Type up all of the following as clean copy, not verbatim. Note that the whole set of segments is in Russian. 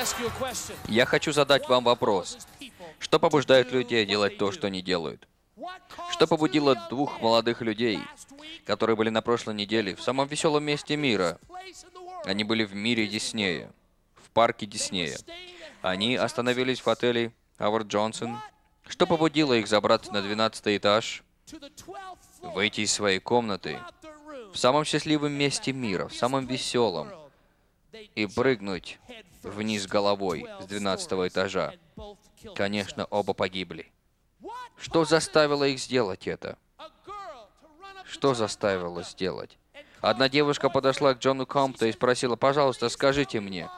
Я хочу задать вам вопрос. Что побуждает людей делать то, что они делают? Что побудило двух молодых людей, которые были на прошлой неделе в самом веселом месте мира? Они были в мире Диснея, в парке Диснея. Они остановились в отеле Howard Johnson. Что побудило их забраться на 12-й этаж, выйти из своей комнаты в самом счастливом месте мира, в самом веселом, и прыгнуть вниз головой с 12-го этажа? Конечно, оба погибли. Что заставило их сделать это? Что заставило сделать? Одна девушка подошла к Джону Компто и спросила: «Пожалуйста, скажите мне».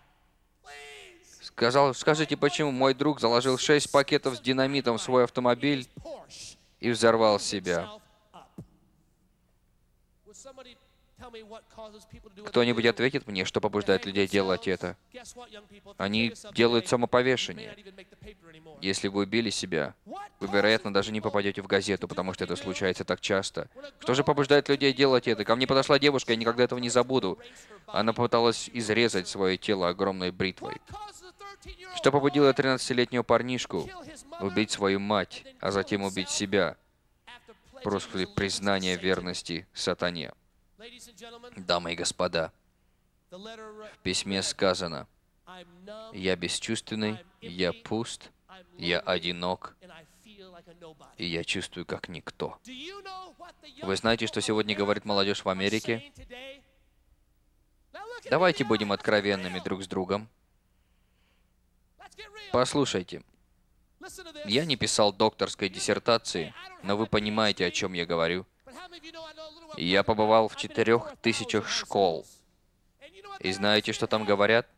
Скажите, почему мой друг заложил 6 пакетов с динамитом в свой автомобиль и взорвал себя? Кто-нибудь ответит мне, что побуждает людей делать это? Они делают самоповешение. Если вы убили себя, вы, вероятно, даже не попадете в газету, потому что это случается так часто. Что же побуждает людей делать это? Ко мне подошла девушка, я никогда этого не забуду. Она попыталась изрезать свое тело огромной бритвой. Что побудило 13-летнего парнишку убить свою мать, а затем убить себя после признания верности сатане? Дамы и господа, в письме сказано: «Я бесчувственный, я пуст, я одинок, и я чувствую, как никто». Вы знаете, что сегодня говорит молодежь в Америке? Давайте будем откровенными друг с другом. Послушайте, я не писал докторской диссертации, но вы понимаете, о чем я говорю. Я побывал в 4000 школ. И знаете, что там говорят?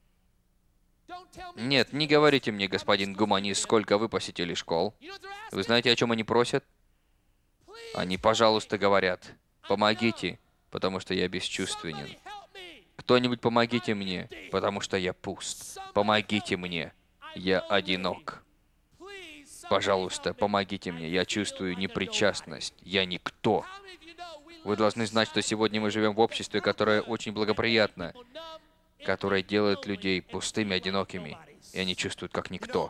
Нет, не говорите мне, господин гуманист, сколько вы посетили школ. Вы знаете, о чем они просят? Они, пожалуйста, говорят: «Помогите, потому что я бесчувственен». Кто-нибудь помогите мне, потому что я пуст. Помогите мне, я одинок. Пожалуйста, помогите мне, я чувствую непричастность, я никто. Вы должны знать, что сегодня мы живем в обществе, которое очень благоприятно, которое делает людей пустыми, одинокими, и они чувствуют, как никто.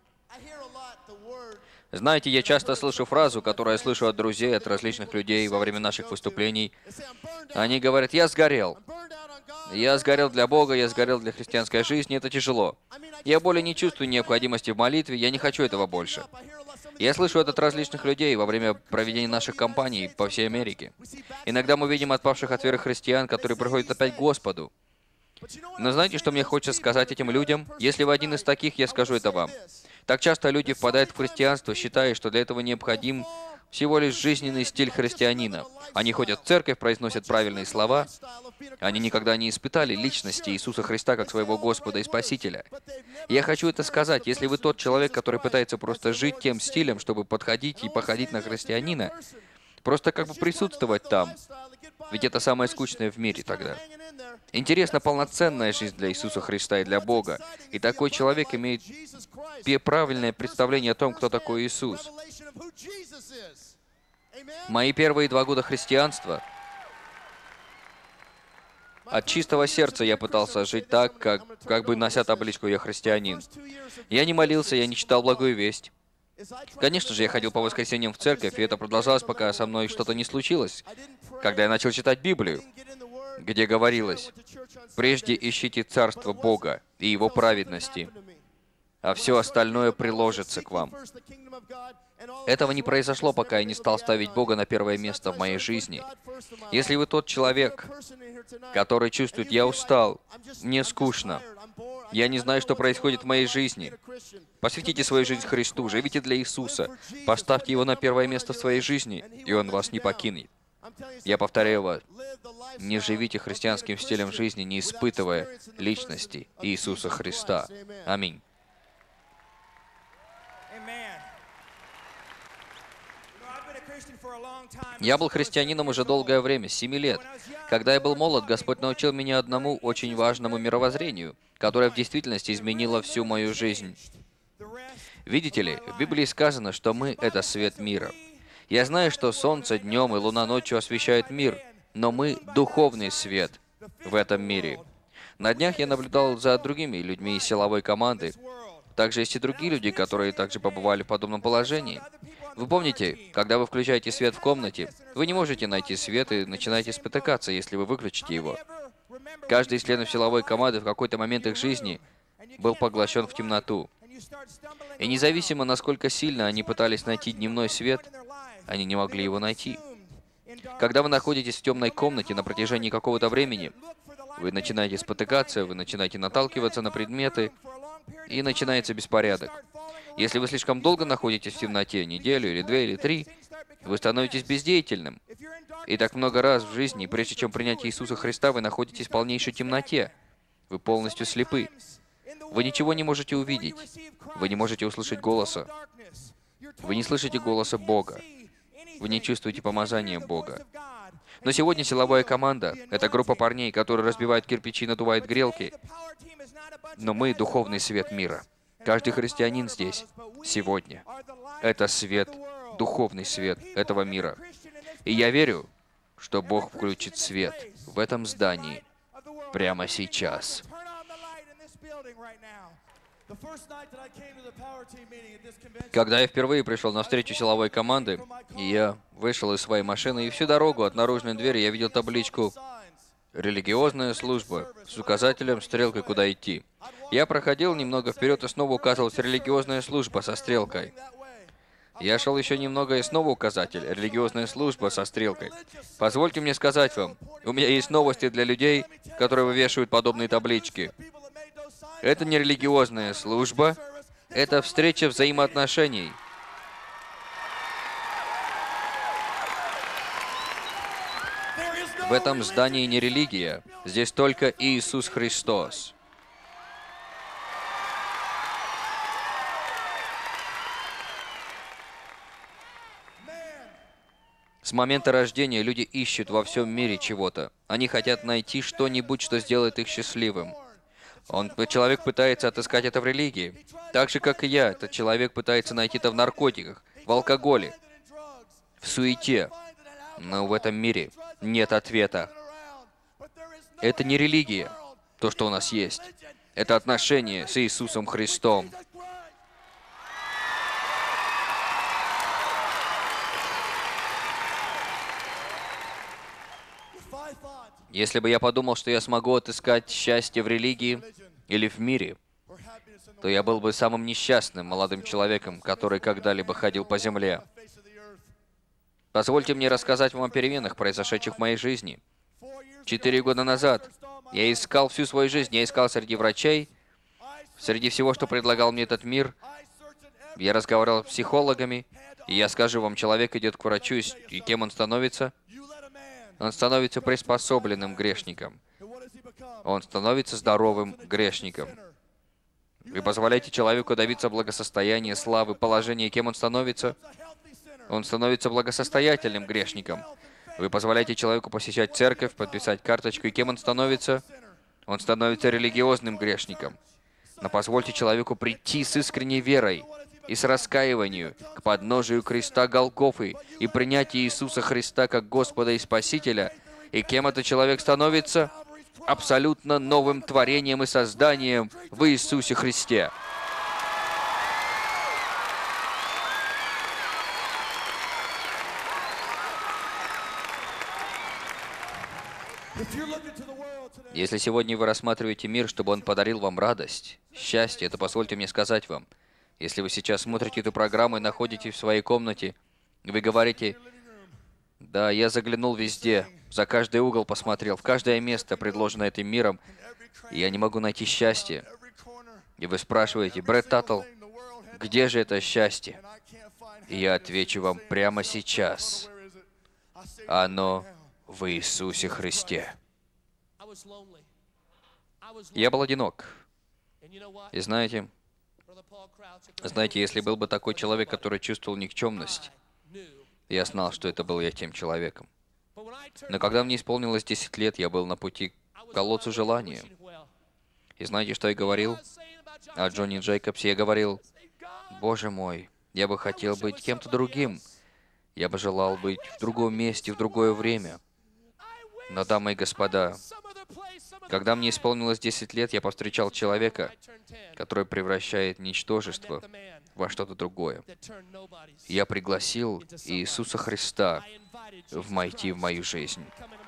Знаете, я часто слышу фразу, которую я слышу от друзей, от различных людей во время наших выступлений. Они говорят: «Я сгорел. Я сгорел для Бога, я сгорел для христианской жизни, это тяжело. Я более не чувствую необходимости в молитве, я не хочу этого больше». Я слышу это от различных людей во время проведения наших кампаний по всей Америке. Иногда мы видим отпавших от веры христиан, которые приходят опять к Господу. Но знаете, что мне хочется сказать этим людям? Если вы один из таких, я скажу это вам. Так часто люди впадают в христианство, считая, что для этого необходим всего лишь жизненный стиль христианина. Они ходят в церковь, произносят правильные слова. Они никогда не испытали личности Иисуса Христа как своего Господа и Спасителя. Я хочу это сказать. Если вы тот человек, который пытается просто жить тем стилем, чтобы подходить и походить на христианина, просто как бы присутствовать там, ведь это самое скучное в мире тогда. Интересна полноценная жизнь для Иисуса Христа и для Бога. И такой человек имеет правильное представление о том, кто такой Иисус. Мои первые 2 года христианства, от чистого сердца я пытался жить так, как бы нося табличку «Я христианин». Я не молился, я не читал благую весть. Конечно же, я ходил по воскресеньям в церковь, и это продолжалось, пока со мной что-то не случилось. Когда я начал читать Библию, где говорилось: «Прежде ищите Царство Бога и Его праведности, а все остальное приложится к вам». Этого не произошло, пока я не стал ставить Бога на первое место в моей жизни. Если вы тот человек, который чувствует: «Я устал, мне скучно, я не знаю, что происходит в моей жизни», посвятите свою жизнь Христу, живите для Иисуса, поставьте Его на первое место в своей жизни, и Он вас не покинет. Я повторяю вас, не живите христианским стилем жизни, не испытывая личности Иисуса Христа. Аминь. Я был христианином уже долгое время, 7 лет. Когда я был молод, Господь научил меня одному очень важному мировоззрению, которое в действительности изменило всю мою жизнь. Видите ли, в Библии сказано, что мы — это свет мира. Я знаю, что солнце днем и луна ночью освещают мир, но мы — духовный свет в этом мире. На днях я наблюдал за другими людьми из силовой команды. Также есть и другие люди, которые также побывали в подобном положении. Вы помните, когда вы включаете свет в комнате, вы не можете найти свет и начинаете спотыкаться, если вы выключите его. Каждый из членов силовой команды в какой-то момент их жизни был поглощен в темноту. И независимо, насколько сильно они пытались найти дневной свет, они не могли его найти. Когда вы находитесь в темной комнате на протяжении какого-то времени, вы начинаете спотыкаться, вы начинаете наталкиваться на предметы, и начинается беспорядок. Если вы слишком долго находитесь в темноте, неделю или 2 или 3, вы становитесь бездеятельным. И так много раз в жизни, прежде чем принять Иисуса Христа, вы находитесь в полнейшей темноте. Вы полностью слепы. Вы ничего не можете увидеть. Вы не можете услышать голоса. Вы не слышите голоса Бога. Вы не чувствуете помазания Бога. Но сегодня силовая команда — это группа парней, которые разбивают кирпичи и надувают грелки. Но мы — духовный свет мира. Каждый христианин здесь, сегодня, это свет, духовный свет этого мира. И я верю, что Бог включит свет в этом здании прямо сейчас. Когда я впервые пришел на встречу силовой команды, я вышел из своей машины, и всю дорогу от наружной двери я видел табличку «Религиозная служба» с указателем стрелкой, куда идти. Я проходил немного вперед, и снова указывалась «Религиозная служба» со стрелкой. Я шел еще немного, и снова указатель «Религиозная служба» со стрелкой. Позвольте мне сказать вам, у меня есть новости для людей, которые вывешивают подобные таблички. Это не религиозная служба, это встреча взаимоотношений. В этом здании не религия, здесь только Иисус Христос. С момента рождения люди ищут во всем мире чего-то. Они хотят найти что-нибудь, что сделает их счастливым. Человек пытается отыскать это в религии. Так же, как и я, этот человек пытается найти это в наркотиках, в алкоголе, в суете. Но в этом мире нет ответа. Это не религия, то, что у нас есть. Это отношение с Иисусом Христом. Если бы я подумал, что я смогу отыскать счастье в религии или в мире, то я был бы самым несчастным молодым человеком, который когда-либо ходил по земле. Позвольте мне рассказать вам о переменах, произошедших в моей жизни. 4 года назад я искал всю свою жизнь, я искал среди врачей, среди всего, что предлагал мне этот мир. Я разговаривал с психологами, и я скажу вам, человек идет к врачу, и кем он становится? Он становится приспособленным грешником. Он становится здоровым грешником. Вы позволяете человеку добиться благосостояния, славы, положения, кем он становится? Он становится благосостоятельным грешником. Вы позволяете человеку посещать церковь, подписать карточку, и кем он становится? Он становится религиозным грешником. Но позвольте человеку прийти с искренней верой и с раскаиванием к подножию креста Голгофы и принять Иисуса Христа как Господа и Спасителя. И кем этот человек становится? Абсолютно новым творением и созданием в Иисусе Христе. Если сегодня вы рассматриваете мир, чтобы он подарил вам радость, счастье, то позвольте мне сказать вам, если вы сейчас смотрите эту программу и находитесь в своей комнате, и вы говорите: «Да, я заглянул везде, за каждый угол посмотрел, в каждое место, предложенное этим миром, и я не могу найти счастье». И вы спрашиваете: «Брэд Таттл, где же это счастье?» И я отвечу вам прямо сейчас: оно в Иисусе Христе. Я был одинок. И знаете, если был бы такой человек, который чувствовал никчемность, я знал, что это был я тем человеком. Но когда мне исполнилось 10 лет, я был на пути к колодцу желания. И знаете, что я говорил о Джонни Джейкобсе? Я говорил: «Боже мой, я бы хотел быть кем-то другим. Я бы желал быть в другом месте, в другое время». Но, дамы и господа, Когда мне исполнилось 10 лет, я повстречал человека, который превращает ничтожество во что-то другое. Я пригласил Иисуса Христа войти в мою жизнь.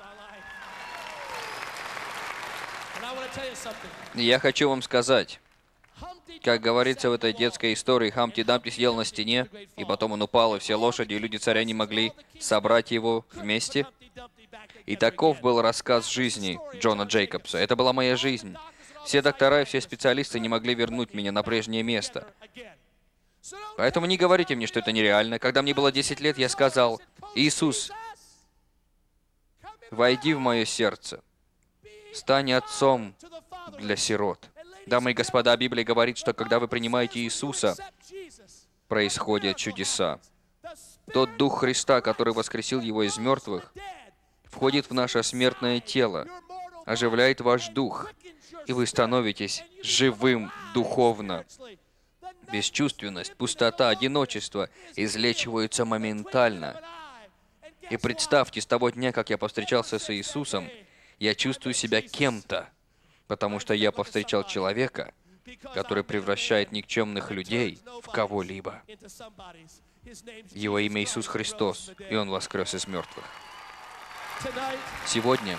И я хочу вам сказать, как говорится в этой детской истории, Хампти-Дампти сидел на стене, и потом он упал, и все лошади и люди царя не могли собрать его вместе. И таков был рассказ жизни Джона Джейкобса. Это была моя жизнь. Все доктора и все специалисты не могли вернуть меня на прежнее место. Поэтому не говорите мне, что это нереально. Когда мне было 10 лет, я сказал: «Иисус, войди в мое сердце. Стань отцом для сирот». Дамы и господа, Библия говорит, что когда вы принимаете Иисуса, происходят чудеса. Тот Дух Христа, который воскресил Его из мертвых, входит в наше смертное тело, оживляет ваш дух, и вы становитесь живым духовно. Бесчувственность, пустота, одиночество излечиваются моментально. И представьте, с того дня, как я повстречался с Иисусом, я чувствую себя кем-то, потому что я повстречал человека, который превращает никчемных людей в кого-либо. Его имя Иисус Христос, и Он воскрес из мертвых. Сегодня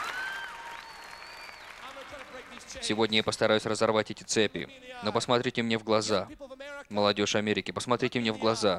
я постараюсь разорвать эти цепи, но посмотрите мне в глаза. Молодежь Америки, посмотрите мне в глаза.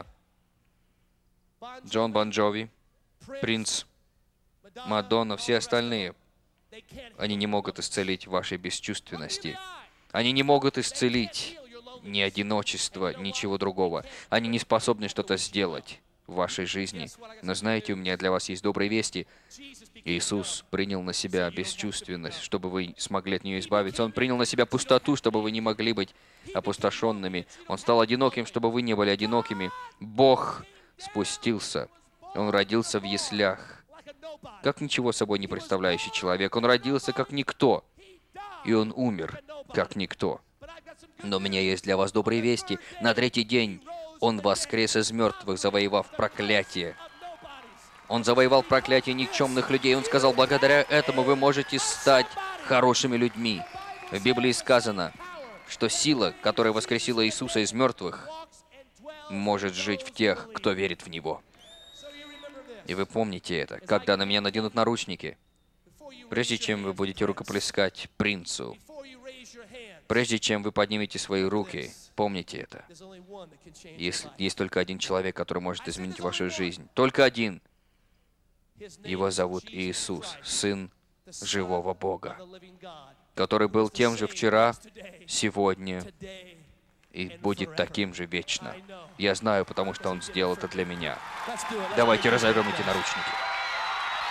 Джон Бон Джови, Принц, Мадонна, все остальные, они не могут исцелить вашей бесчувственности. Они не могут исцелить ни одиночество, ничего другого. Они не способны что-то сделать в вашей жизни. Но знаете, у меня для вас есть добрые вести. Иисус принял на себя бесчувственность, чтобы вы смогли от нее избавиться. Он принял на себя пустоту, чтобы вы не могли быть опустошенными. Он стал одиноким, чтобы вы не были одинокими. Бог спустился. Он родился в яслях, как ничего собой не представляющий человек. Он родился как никто, и Он умер как никто. Но у меня есть для вас добрые вести. На третий день Он воскрес из мертвых, завоевав проклятие. Он завоевал проклятие никчемных людей. Он сказал: благодаря этому вы можете стать хорошими людьми. В Библии сказано, что сила, которая воскресила Иисуса из мертвых, может жить в тех, кто верит в Него. И вы помните это, когда на меня наденут наручники, прежде чем вы будете рукоплескать принцу, прежде чем вы поднимете свои руки, помните это. Есть только один человек, который может изменить вашу жизнь. Только один. Его зовут Иисус, Сын живого Бога, который был тем же вчера, сегодня и будет таким же вечно. Я знаю, потому что Он сделал это для меня. Давайте разорвем эти наручники.